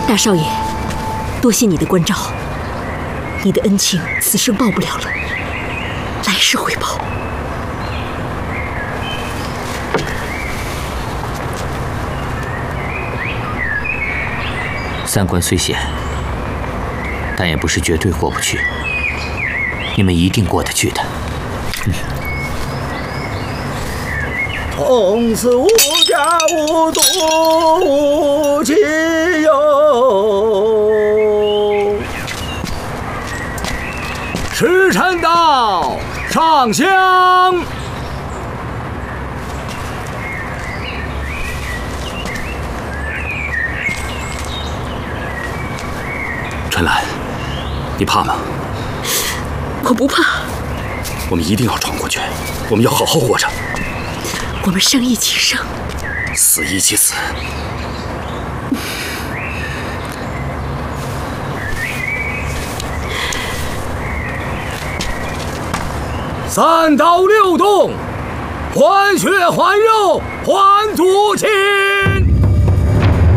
大少爷，多谢你的关照，你的恩情此生报不了了，来世会报。 三关虽险，但也不是绝对过不去，你们一定过得去的。 从此无家无族无亲友。时辰到，上香。 陈兰，你怕吗？ 我不怕。 我们一定要闯过去，我们要好好活着。 我们生一起生， 死一起死。 3刀6洞，还血还肉还祖气。